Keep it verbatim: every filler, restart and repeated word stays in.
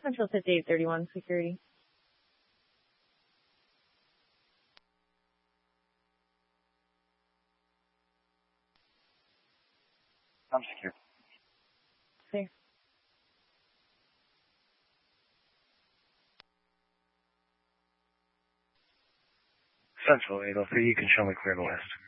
Central fifty-eight thirty-one security. I'm secure. Safe. Central eight oh three, you can show me clear to west.